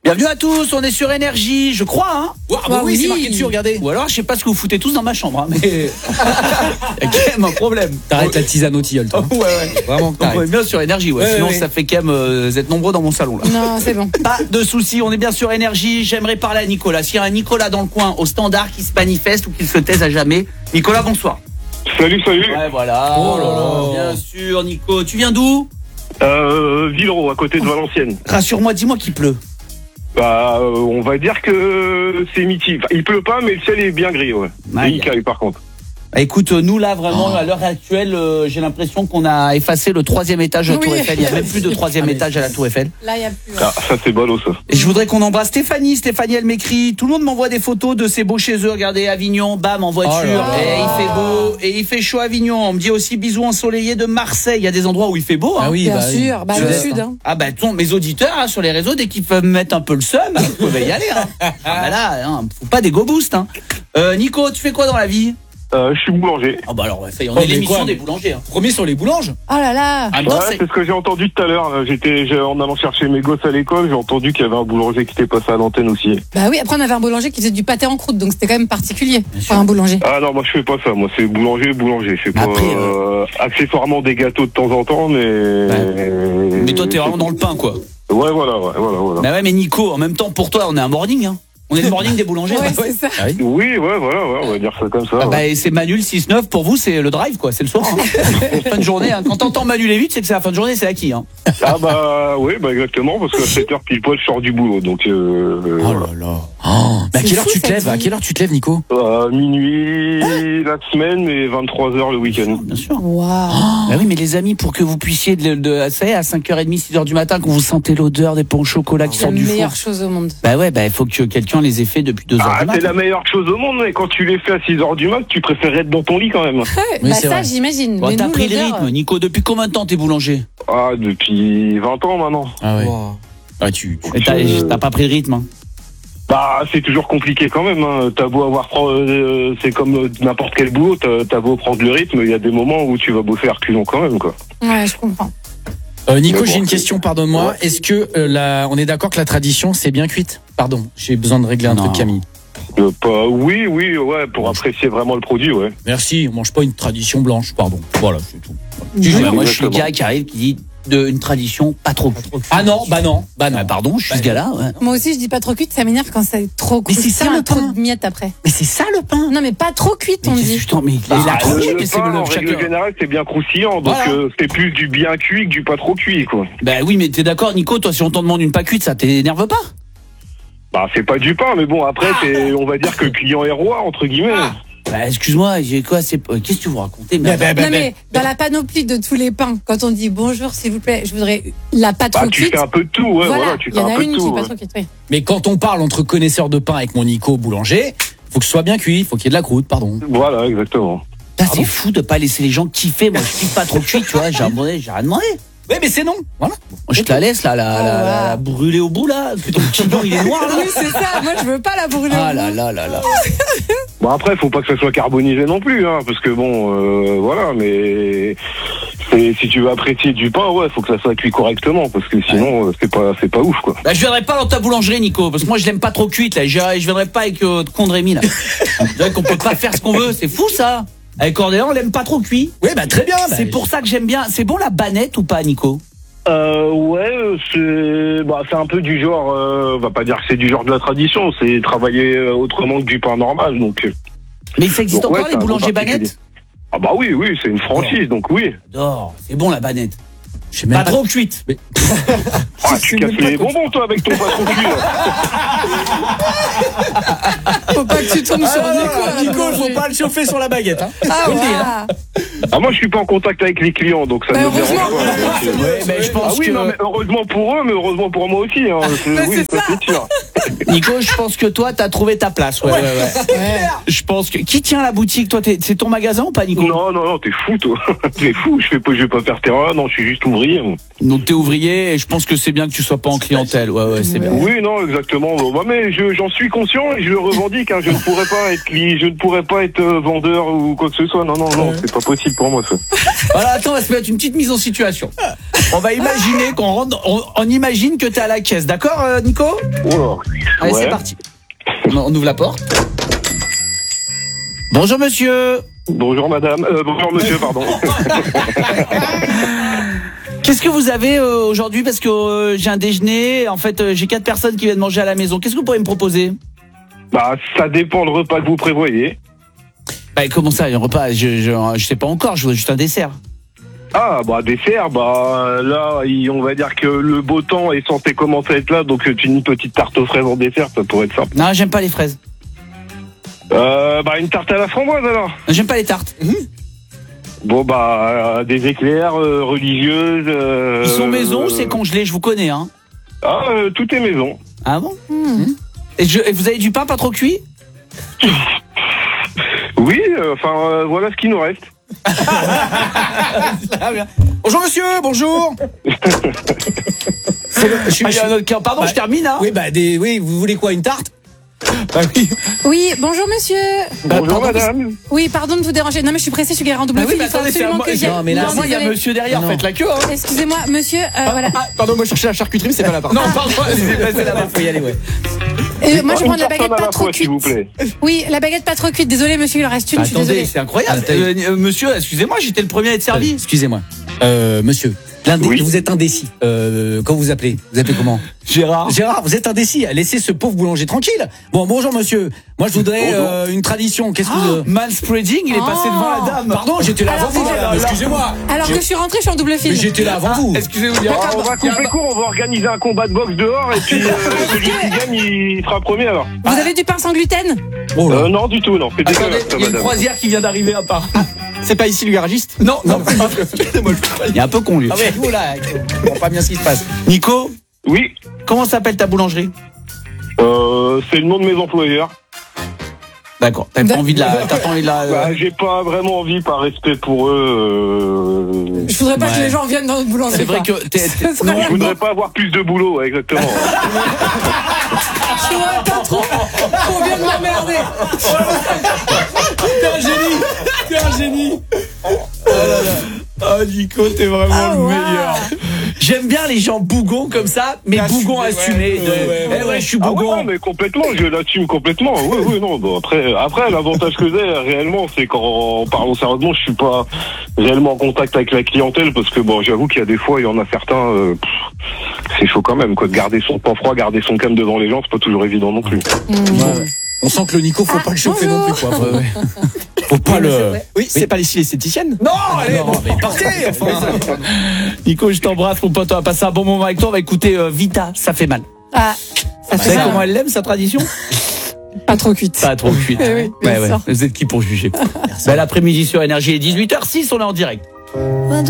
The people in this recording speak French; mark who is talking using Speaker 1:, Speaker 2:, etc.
Speaker 1: Bienvenue à tous, on est sur Énergie, je crois, hein.
Speaker 2: Oui, c'est marqué dessus, regardez.
Speaker 1: Ou alors, je sais pas ce que vous foutez tous dans ma chambre, hein, mais il y a quand même un problème.
Speaker 2: T'arrêtes la tisane au tilleul, toi.
Speaker 1: Ouais.
Speaker 2: Vraiment,
Speaker 1: Donc on est bien sur Énergie, ouais. Sinon,
Speaker 2: ouais.
Speaker 1: ça fait quand même, vous êtes nombreux dans mon salon, là.
Speaker 3: Non, c'est bon.
Speaker 1: Pas de soucis, on est bien sur Énergie. J'aimerais parler à Nicolas. S'il y a un Nicolas dans le coin, au standard, qui se manifeste ou qui se taise à jamais. Nicolas, bonsoir.
Speaker 4: Salut.
Speaker 1: Ouais, voilà.
Speaker 2: Oh là là.
Speaker 1: Bien sûr, Nico. Tu viens d'où?
Speaker 4: Villeroy, à côté de Valenciennes.
Speaker 1: Rassure-moi, dis-moi qu'il pleut.
Speaker 4: Bah, on va dire que c'est mitigé. Enfin, il pleut pas, mais le ciel est bien gris, ouais.
Speaker 1: Ouais,
Speaker 4: Et il caille, par contre.
Speaker 1: Écoute, nous là vraiment à l'heure actuelle, j'ai l'impression qu'on a effacé le 3e étage de la Tour
Speaker 3: Oui.
Speaker 1: Eiffel. Il n'y a même plus de 3e étage à la Tour Eiffel.
Speaker 3: Là, il n'y a plus.
Speaker 4: Ah, ça c'est ballot, ça.
Speaker 1: Et je voudrais qu'on embrasse Stéphanie. Stéphanie, elle m'écrit. Tout le monde m'envoie des photos de ces beaux chez eux. Regardez, Avignon, bam, en voiture.
Speaker 2: Oh là là.
Speaker 1: Et il fait beau. Et il fait chaud à Avignon. On me dit aussi bisous ensoleillés de Marseille. Il y a des endroits où il fait beau. Hein.
Speaker 2: Ah oui,
Speaker 3: Bien
Speaker 2: bah,
Speaker 3: sûr, bah,
Speaker 2: oui.
Speaker 3: le
Speaker 2: Sud-Est,
Speaker 3: sud.
Speaker 2: hein.
Speaker 3: Hein.
Speaker 1: Ah bah mes auditeurs hein, sur les réseaux, dès qu'ils peuvent mettre un peu le seum, vous pouvez y aller. Hein. Ah bah là, hein, faut pas des go boost. Hein. Nico, tu fais quoi dans la vie?
Speaker 4: Je suis boulanger.
Speaker 1: Ah bah alors, ouais, on
Speaker 2: Oh,
Speaker 1: est
Speaker 2: mais
Speaker 1: l'émission
Speaker 2: quoi,
Speaker 1: des boulangers. Hein.
Speaker 2: Premier sur les boulanges.
Speaker 3: Oh là là.
Speaker 1: Ah, non,
Speaker 4: Ouais,
Speaker 1: c'est-
Speaker 4: c'est ce que j'ai entendu tout à l'heure. En allant chercher mes gosses à l'école, j'ai entendu qu'il y avait un boulanger qui était passé à l'antenne aussi.
Speaker 3: Bah oui, après on avait un boulanger qui faisait du pâté en croûte, donc c'était quand même particulier pour un boulanger.
Speaker 4: Ah non, moi je fais pas ça. Moi c'est boulanger. Je fais pas
Speaker 1: Après,
Speaker 4: accessoirement des gâteaux de temps en temps, mais.
Speaker 1: Mais toi, t'es vraiment dans le pain, quoi.
Speaker 4: Ouais, voilà.
Speaker 1: Bah ouais, mais Nico, en même temps, pour toi, on est un morning, hein. On est le morning des boulangers.
Speaker 3: Ouais,
Speaker 1: hein.
Speaker 3: c'est ça.
Speaker 2: Ah oui.
Speaker 4: Oui, voilà, on va dire ça comme ça.
Speaker 1: Ah
Speaker 4: ouais.
Speaker 1: bah, et c'est Manu le 6-9, pour vous, c'est le drive, quoi. C'est le soir. Hein. Fin de journée. Hein. Quand t'entends Manu les 8, c'est que c'est la fin de journée, c'est acquis. Hein.
Speaker 4: Ah bah oui, bah exactement, parce qu'à 7h pile poil, je sors du boulot, donc
Speaker 2: Oh là là. Oh. Mais à
Speaker 3: C'est
Speaker 2: quelle heure
Speaker 3: fou,
Speaker 2: tu te
Speaker 3: cette
Speaker 2: lèves? À
Speaker 3: vie.
Speaker 2: quelle heure tu te lèves, Nico?
Speaker 4: minuit la semaine et 23h le week-end.
Speaker 1: Bien sûr.
Speaker 3: Waouh.
Speaker 1: Bah oui, mais les amis, pour que vous puissiez, ça y est, à 5h30, 6h du matin, quand vous sentez l'odeur des pains au chocolat qui
Speaker 3: C'est la
Speaker 1: sortent du four.
Speaker 3: meilleure chose au monde.
Speaker 1: Bah ouais, bah il faut que quelqu'un les ait fait depuis 2h
Speaker 4: Ah,
Speaker 1: du matin.
Speaker 4: c'est la meilleure chose au monde, mais quand tu les fais à 6h du mat, tu préférerais être dans ton lit quand même.
Speaker 3: Ouais,
Speaker 2: Oui,
Speaker 3: bah
Speaker 2: c'est
Speaker 3: ça,
Speaker 2: vrai.
Speaker 3: j'imagine.
Speaker 1: Bon,
Speaker 3: Mais
Speaker 1: t'as
Speaker 3: nous,
Speaker 1: pris le
Speaker 3: l'odeur,
Speaker 1: rythme, Nico. Depuis combien de temps t'es boulanger?
Speaker 4: Ah, depuis 20 ans maintenant.
Speaker 2: Ah ouais. Ah, tu...
Speaker 1: Et t'as pas pris le rythme, hein.
Speaker 4: Bah, c'est toujours compliqué quand même. Hein. T'as beau avoir, c'est comme n'importe quel boulot, t'as beau prendre le rythme, il y a des moments où tu vas bosser à reculons quand même, quoi.
Speaker 3: Ouais, je comprends.
Speaker 2: Nico,
Speaker 4: Mais bon,
Speaker 2: j'ai une
Speaker 4: c'est-
Speaker 2: question, pardonne-moi.
Speaker 4: Ouais.
Speaker 2: Est-ce que on est d'accord que la tradition, c'est bien cuite? Pardon, j'ai besoin de régler un
Speaker 1: Non.
Speaker 2: truc, Camille.
Speaker 4: Oui, ouais, pour apprécier vraiment le produit, ouais.
Speaker 2: Merci, on mange pas une tradition blanche, pardon. Voilà, c'est tout.
Speaker 1: Ouais, moi, je suis le
Speaker 4: Exactement.
Speaker 1: gars qui arrive, qui dit une tradition pas trop cuite.
Speaker 2: Ah non.
Speaker 1: Pardon, je suis ce gars-là. Ouais.
Speaker 3: Moi aussi, je dis pas trop cuite, ça m'énerve quand c'est trop
Speaker 1: Mais c'est ça,
Speaker 3: croustillant,
Speaker 1: le
Speaker 3: trop
Speaker 1: pain.
Speaker 3: de miettes après.
Speaker 1: Mais c'est ça le pain.
Speaker 3: Non, mais pas trop cuite, on
Speaker 1: Mais
Speaker 3: dit.
Speaker 1: putain, mais il a trop cuit,
Speaker 4: le
Speaker 1: mais c'est
Speaker 4: pain,
Speaker 1: le
Speaker 4: en règle
Speaker 1: chacun.
Speaker 4: générale, c'est bien croustillant, donc
Speaker 1: Voilà.
Speaker 4: c'est plus du bien cuit que du pas trop cuit, quoi.
Speaker 1: Bah oui, mais t'es d'accord, Nico, toi, si on t'en demande une pas cuite, ça t'énerve pas?
Speaker 4: Bah, c'est pas du pain, mais bon, après, on va dire que le client est roi, entre guillemets.
Speaker 1: Bah excuse-moi, j'ai quoi, qu'est-ce que vous racontez?
Speaker 2: Bah,
Speaker 3: Non, mais dans la panoplie de tous les pains, quand on dit bonjour, s'il vous plaît, je voudrais la pas trop
Speaker 4: Bah, tu
Speaker 3: cuite.
Speaker 4: fais un peu de tout, ouais, voilà, tu
Speaker 3: il
Speaker 4: fais
Speaker 3: y en
Speaker 4: un
Speaker 3: a
Speaker 4: peu
Speaker 3: une
Speaker 4: de
Speaker 3: qui
Speaker 4: tout.
Speaker 3: est pas
Speaker 4: Ouais.
Speaker 3: trop cuite, oui.
Speaker 2: Mais quand on parle entre connaisseurs de pain avec mon Nico boulanger, faut que ce soit bien cuit, faut qu'il y ait de la croûte, pardon.
Speaker 4: Voilà, exactement.
Speaker 1: Putain, c'est fou de pas laisser les gens kiffer. Moi, je kiffe pas trop cuit, tu vois. J'ai rien demandé.
Speaker 2: Oui, mais c'est non. Voilà.
Speaker 1: Moi, je te la laisse, là, la
Speaker 3: wow.
Speaker 1: brûler au bout, là. Que ton quignon, il est noir, là.
Speaker 3: Oui, c'est ça. Moi, je veux pas la brûler.
Speaker 1: Ah là là là là.
Speaker 4: Bon, après, faut pas que ça soit carbonisé non plus, hein, parce que bon, voilà, mais si tu veux apprécier du pain, ouais, faut que ça soit cuit correctement, parce que sinon, c'est pas ouf, quoi.
Speaker 1: Bah, je viendrai pas dans ta boulangerie, Nico, parce que moi, je l'aime pas trop cuite, là. Je viendrai pas avec Condrémy, là. C'est vrai qu'on peut pas faire ce qu'on veut. C'est fou, ça. Avec Orléans, on l'aime pas trop cuit.
Speaker 2: Oui, bah très bien.
Speaker 1: C'est pour ça que j'aime bien. C'est bon, la banette ou pas, Nico?
Speaker 4: Ouais, c'est un peu du genre, on va pas dire que c'est du genre de la tradition, c'est travailler autrement que du pain normal, donc.
Speaker 1: Mais ça existe
Speaker 4: Donc, ouais,
Speaker 1: encore,
Speaker 4: c'est
Speaker 1: les
Speaker 4: un
Speaker 1: boulangers
Speaker 4: goût particulier.
Speaker 1: banettes?
Speaker 4: Ah bah oui, c'est une franchise, donc oui.
Speaker 1: J'adore. C'est bon, la banette.
Speaker 2: Je sais même
Speaker 1: Pas
Speaker 2: pas
Speaker 1: trop cuite.
Speaker 2: Mais-
Speaker 4: Ah, tu casses les bonbons, toi, avec ton patron cuit, là.
Speaker 3: Faut pas que tu tombes sur Nico.
Speaker 2: faut pas le chauffer sur la baguette. Hein.
Speaker 3: Ah, ouais.
Speaker 4: Ah, moi, je suis pas en contact avec les clients, donc ça
Speaker 3: Bah,
Speaker 4: me dérange
Speaker 3: heureusement.
Speaker 4: pas. Donc,
Speaker 1: Ouais, mais je pense
Speaker 4: ah oui,
Speaker 1: que.
Speaker 4: non, mais heureusement pour eux, mais heureusement pour moi aussi, hein.
Speaker 3: Bah,
Speaker 4: Oui,
Speaker 3: c'est ça.
Speaker 4: c'est sûr.
Speaker 1: Nico, je pense que toi, t'as trouvé ta place. Ouais. Je pense que qui tient la boutique, toi, c'est ton magasin ou pas, Nico?
Speaker 4: Non, t'es fou, toi. T'es fou. Je vais pas faire terrain. Non, je suis juste ouvrier. Moi.
Speaker 1: Donc t'es ouvrier et je pense que c'est bien que tu sois pas en clientèle. Ouais, c'est bien.
Speaker 4: Oui, non, exactement. Bah, mais j'en suis conscient et je le revendique. Hein. Je ne pourrais pas être vendeur ou quoi que ce soit. Non, c'est pas possible pour moi ça.
Speaker 1: Voilà, attends, on va se mettre une petite mise en situation. On va imaginer qu'on rentre, on imagine que t'es à la caisse, d'accord, Nico?
Speaker 4: Oh,
Speaker 1: Allez, c'est parti. On ouvre la porte. Bonjour monsieur.
Speaker 4: Bonjour madame. Bonjour monsieur, pardon.
Speaker 1: Qu'est-ce que vous avez aujourd'hui? Parce que j'ai un déjeuner. En fait, j'ai 4 personnes qui viennent manger à la maison. Qu'est-ce que vous pourriez me proposer?
Speaker 4: Bah, ça dépend le repas que vous prévoyez.
Speaker 1: Bah, comment ça, un repas? Je sais pas encore. Je voudrais juste un dessert.
Speaker 4: Ah, bah, dessert, bah, là, on va dire que le beau temps est censé commencer à être là, donc une petite tarte aux fraises en dessert, ça pourrait être simple.
Speaker 1: Non, j'aime pas les fraises.
Speaker 4: Bah, une tarte à la framboise, alors.
Speaker 1: J'aime pas les tartes.
Speaker 4: Bon, bah, des éclairs religieuses.
Speaker 1: Ils sont maison ou c'est congelé? Je vous connais, hein.
Speaker 4: Ah, tout est maison.
Speaker 1: Ah bon? Et vous avez du pain pas trop cuit?
Speaker 4: Oui, voilà ce qu'il nous reste.
Speaker 2: Bonjour monsieur, bonjour.
Speaker 1: Il y a un autre qui... Pardon, je termine, hein.
Speaker 2: Oui, vous voulez quoi, une tarte? Bah oui.
Speaker 3: Oui, bonjour monsieur.
Speaker 4: Bonjour madame.
Speaker 3: Oui, pardon de vous déranger. Non mais je suis pressée, je suis garée en double fil.
Speaker 1: mais
Speaker 3: Il faut
Speaker 1: attendez,
Speaker 3: absolument que j'aille.
Speaker 2: Non, mais là,
Speaker 3: Non,
Speaker 1: Moi, il y a
Speaker 3: désolée.
Speaker 1: monsieur derrière,
Speaker 2: Non.
Speaker 1: faites la queue, hein.
Speaker 3: Excusez-moi, monsieur. Voilà.
Speaker 2: Pardon, moi je cherchais la charcuterie, mais c'est pas la part.
Speaker 1: Non, pardon, c'est passé là-bas.
Speaker 2: Faut y aller, ouais.
Speaker 3: Moi je
Speaker 4: Une
Speaker 3: prends la
Speaker 4: personne
Speaker 3: baguette
Speaker 4: à
Speaker 3: pas
Speaker 4: la
Speaker 3: trop
Speaker 4: fois, s'il vous
Speaker 3: cuite.
Speaker 4: plaît.
Speaker 3: Oui, la baguette pas trop cuite. Désolé monsieur, il en reste une. Je suis
Speaker 1: Attendez,
Speaker 3: désolée.
Speaker 1: c'est incroyable. Monsieur, excusez-moi, j'étais le premier à être servi.
Speaker 2: Excusez-moi. Monsieur,
Speaker 4: Oui.
Speaker 2: vous êtes indécis. Quand vous appelez comment?
Speaker 1: Gérard.
Speaker 2: Gérard, vous êtes indécis. Laissez ce pauvre boulanger tranquille. Bon, bonjour monsieur. Moi je voudrais une tradition. Qu'est-ce que vous...
Speaker 1: Manspreading, il est passé devant la dame.
Speaker 2: Pardon, j'étais là avant
Speaker 3: Alors,
Speaker 2: vous.
Speaker 3: vous êtes-
Speaker 2: Excusez-moi.
Speaker 3: Alors que je suis rentrée, je suis en double
Speaker 2: Mais
Speaker 3: fil.
Speaker 2: j'étais là avant vous.
Speaker 1: Excusez-moi.
Speaker 4: On va couper court, on va organiser un combat de boxe dehors et puis celui qui gagne, il sera premier alors.
Speaker 3: Vous avez du pain sans gluten?
Speaker 2: Oh là.
Speaker 4: Non, du tout, non. C'est
Speaker 1: Attendez,
Speaker 4: dégueulasse, ça,
Speaker 1: il y a une
Speaker 4: madame.
Speaker 1: croisière qui vient d'arriver à part.
Speaker 2: C'est pas ici le garagiste?
Speaker 1: Non. Il est un peu con, lui.
Speaker 2: Ah ouais, vous là, je comprends pas bien ce qui se passe.
Speaker 1: Nico,
Speaker 4: Oui,
Speaker 1: comment s'appelle ta boulangerie?
Speaker 4: c'est le nom de mes employeurs.
Speaker 1: D'accord. T'as pas envie de la...
Speaker 4: Bah, j'ai pas vraiment envie, par respect pour eux.
Speaker 3: Je voudrais pas que
Speaker 1: Ouais.
Speaker 3: les gens viennent dans notre boulangerie.
Speaker 1: C'est vrai
Speaker 3: quoi.
Speaker 1: que
Speaker 3: Ce serait
Speaker 1: non,
Speaker 4: Je voudrais pas avoir plus de boulot, ouais, exactement.
Speaker 3: Je voudrais pas trop qu'on vienne m'emmerder.
Speaker 2: T'es un génie.
Speaker 1: Oh Nico, t'es vraiment
Speaker 3: le
Speaker 1: meilleur. J'aime bien les gens bougons comme ça, mais bougons assumés. Ouais, je suis
Speaker 4: Ah ouais,
Speaker 1: bougon.
Speaker 4: non, mais complètement, je l'assume complètement. Oui, non. Bon, après, l'avantage que j'ai réellement, c'est qu'en parlant sérieusement, je suis pas réellement en contact avec la clientèle parce que bon, j'avoue qu'il y a des fois, il y en a certains, c'est chaud quand même, quoi. De garder son sang-froid, garder son calme devant les gens, c'est pas toujours évident non plus.
Speaker 2: On sent que le Nico, faut pas le chauffer non plus, quoi. Faut pas le...
Speaker 5: Oui, c'est pas les esthéticiennes.
Speaker 1: Non, allez,
Speaker 2: Non, mais partez, enfin.
Speaker 1: Nico, je t'embrasse, mon pote. On va passer un bon moment avec toi. On va écouter Vita, ça fait mal.
Speaker 3: Ah, ça
Speaker 1: Vous
Speaker 3: fait
Speaker 1: savez
Speaker 3: mal.
Speaker 1: comment elle l'aime, sa tradition?
Speaker 3: Pas trop cuite.
Speaker 1: Pas trop cuite.
Speaker 3: Eh oui, bien sûr.
Speaker 1: Vous êtes qui pour juger? Bel après-midi sur Énergie, 18h06, on est en direct.